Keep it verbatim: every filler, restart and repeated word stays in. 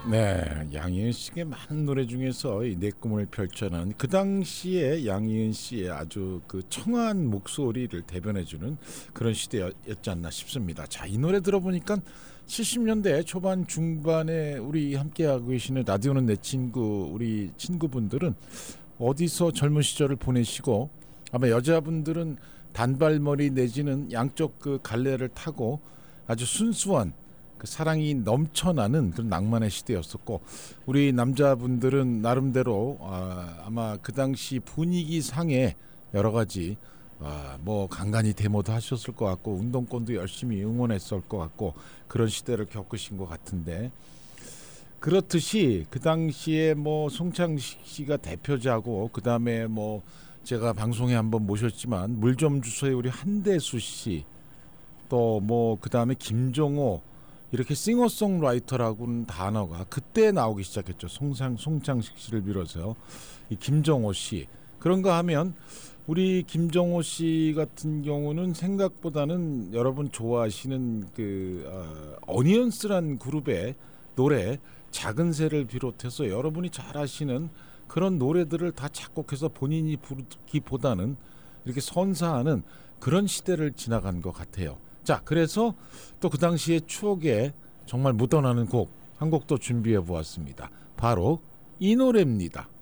네, 양희은 씨의 많은 노래 중에서 이 내 꿈을 펼쳐는 그 당시에 양희은 씨의 아주 그 청아한 목소리를 대변해주는 그런 시대였지 않나 싶습니다. 자, 이 노래 들어보니까 칠십 년대 초반 중반에 우리 함께하고 계시는 라디오는 내 친구 우리 친구분들은 어디서 젊은 시절을 보내시고 아마 여자분들은 단발머리 내지는 양쪽 그 갈래를 타고 아주 순수한 그 사랑이 넘쳐나는 그런 낭만의 시대였었고 우리 남자분들은 나름대로 아, 아마 그 당시 분위기상에 여러 가지 아, 뭐 간간히 데모도 하셨을 것 같고 운동권도 열심히 응원했을 것 같고 그런 시대를 겪으신 것 같은데 그렇듯이 그 당시에 뭐 송창식 씨가 대표자고 그 다음에 뭐 제가 방송에 한번 모셨지만 물 좀 주소의 우리 한대수 씨 또 뭐 그 다음에 김종호 이렇게 싱어송라이터라고는 단어가 그때 나오기 시작했죠. 송창, 송창식 씨를 비롯해서 이 김정호 씨 그런가 하면 우리 김정호 씨 같은 경우는 생각보다는 여러분 좋아하시는 그 어, 어니언스란 그룹의 노래 작은 새를 비롯해서 여러분이 잘 아시는 그런 노래들을 다 작곡해서 본인이 부르기보다는 이렇게 선사하는 그런 시대를 지나간 것 같아요. 자, 그래서 또 그 당시의 추억에 정말 묻어나는 곡 한 곡도 준비해 보았습니다. 바로 이 노래입니다.